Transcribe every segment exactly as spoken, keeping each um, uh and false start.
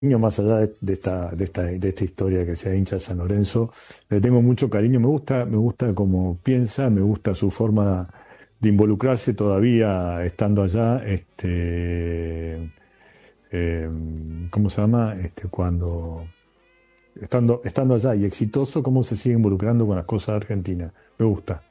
más allá de, de esta, de esta, de esta historia que sea hincha de San Lorenzo, le tengo mucho cariño, me gusta, me gusta cómo piensa, me gusta su forma de involucrarse todavía estando allá, este, eh, ¿cómo se llama? Este, cuando, estando, estando allá y exitoso, cómo se sigue involucrando con las cosas de Argentina. Me gusta.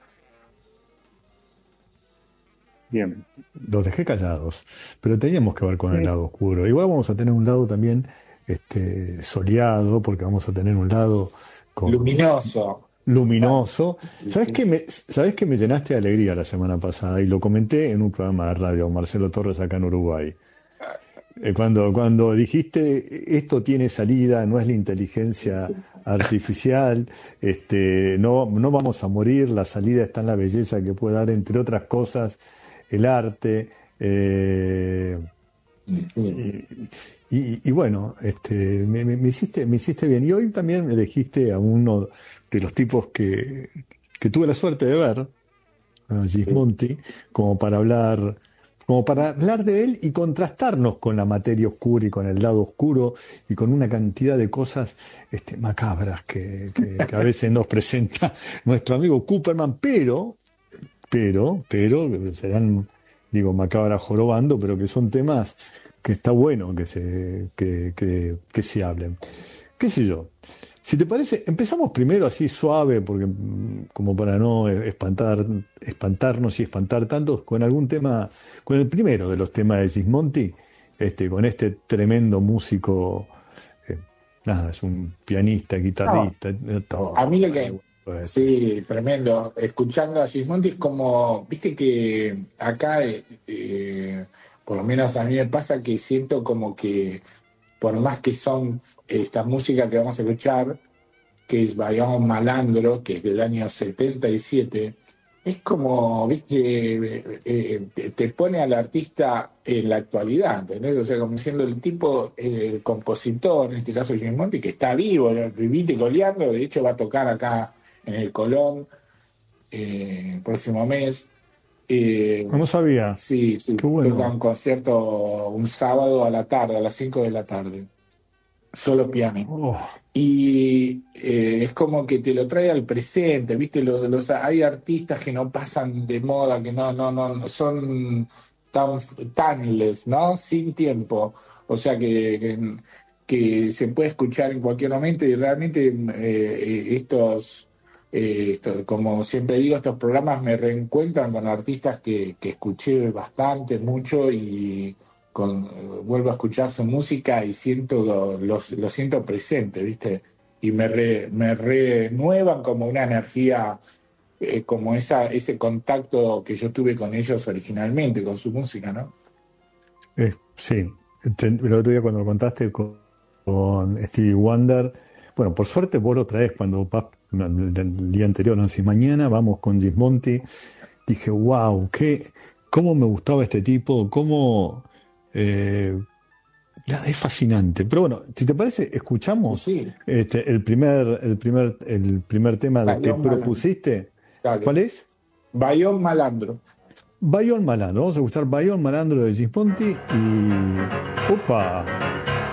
Bien. Los dejé callados, pero teníamos que ver con el Sí. lado oscuro. Igual vamos a tener un lado también este, soleado, porque vamos a tener un lado con Luminoso. luminoso. ¿Sabes Sí. qué me, sabes qué me llenaste de alegría la semana pasada? Y lo comenté en un programa de radio con Marcelo Torres acá en Uruguay. Eh, cuando, cuando dijiste esto tiene salida, no es la inteligencia artificial, este, no, no vamos a morir, la salida está en la belleza que puede dar, entre otras cosas, el arte. eh, Sí. y, y- y bueno, este, me, me- me hiciste, me hiciste bien. Y hoy también elegiste a uno de los tipos que, que tuve la suerte de ver, a Gismonti, como para hablar, como para hablar de él y contrastarnos con la materia oscura y con el lado oscuro y con una cantidad de cosas este, macabras que, que- que a veces nos presenta nuestro amigo Cooperman, pero, pero, pero, serán, digo, macabras jorobando, pero que son temas que está bueno que se, que, que, que se hablen. ¿Qué sé yo? Si te parece, empezamos primero así suave, porque mm, como para no espantar, espantarnos y espantar tantos, con algún tema, con el primero de los temas de Gismonti, este, con este tremendo músico, eh, nada, es un pianista, No, guitarrista, eh, a todo, mí lo bueno, que, bueno, este. sí, tremendo. Escuchando a Gismonti es como, viste que acá, eh, eh, por lo menos a mí me pasa que siento como que, por más que son esta música que vamos a escuchar, que es Bayón Malandro, que es del año setenta y siete. Es como, viste, eh, eh, te, te pone al artista en la actualidad, ¿entendés? O sea, como siendo el tipo, eh, el compositor, en este caso Jimmy Monti, que está vivo, eh, vivite coleando, de hecho va a tocar acá en el Colón eh, el próximo mes. Eh, No sabía, sí, sí, qué toca bueno. un concierto un sábado a la tarde, a las cinco de la tarde, solo piano. Oh, Y eh, es como que te lo trae al presente, ¿viste? Los, los, hay artistas que no pasan de moda, que no, no, no, no son tan timeless, ¿no? Sin tiempo. O sea que, que, que se puede escuchar en cualquier momento y realmente eh, eh, estos, eh, esto- como siempre digo, estos programas me reencuentran con artistas que, que escuché bastante, mucho y con, vuelvo a escuchar su música y siento lo, los- lo siento presente, ¿viste? Y me, re- me renuevan como una energía, eh, como esa, ese contacto que yo tuve con ellos originalmente, con su música, ¿no? eh, sí, te- el otro día cuando lo contaste con, con Stevie Wonder, bueno, por suerte vos lo traes cuando vas, no, el, el día anterior, no sé, mañana vamos con Gismonti. Dije, wow, qué, cómo me gustaba este tipo, cómo eh, nada, es fascinante. Pero bueno, si te parece, Y escuchamos sí, este, el primer, el primer, el primer tema que Bayón Malandro. propusiste. ¿Cuál Dale. es? Bayón Malandro. Bayón Malandro. Vamos a escuchar Bayón Malandro de Gismonti y. ¡Opa!